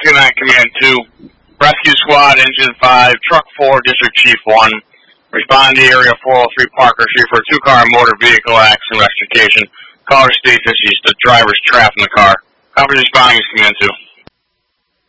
29 Command 2, Rescue Squad, Engine 5, Truck 4, District Chief 1. Respond to area 403 Parker Street for a two-car motor vehicle accident investigation. Caller states that the driver's trapped in the car. Coverage responding is Command 2.